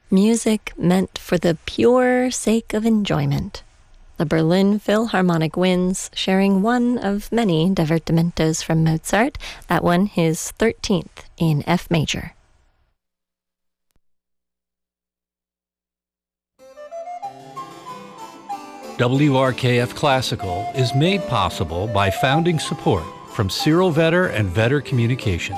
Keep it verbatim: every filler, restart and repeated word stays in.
Music meant for the pure sake of enjoyment. The Berlin Philharmonic Winds, sharing one of many divertimentos from Mozart, that one his thirteenth in F major. W R K F Classical is made possible by founding support from Cyril Vetter and Vetter Communications.